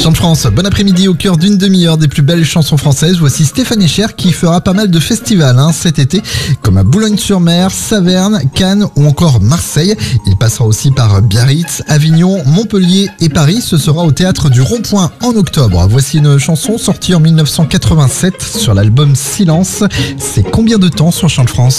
Chant de France, bon après-midi au cœur d'une demi-heure des plus belles chansons françaises. Voici Stéphane Echer qui fera pas mal de festivals cet été, comme à Boulogne-sur-Mer, Saverne, Cannes ou encore Marseille. Il passera aussi par Biarritz, Avignon, Montpellier et Paris. Ce sera au Théâtre du Rond-Point en octobre. Voici une chanson sortie en 1987 sur l'album Silence. C'est Combien de temps sur Chant de France ?